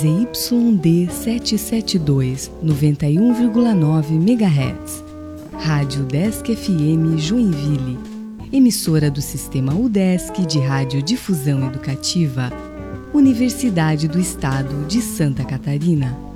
ZYD 772, 91,9 MHz. Rádio UDESC FM Joinville. Emissora do Sistema UDESC de Radiodifusão Educativa. Universidade do Estado de Santa Catarina.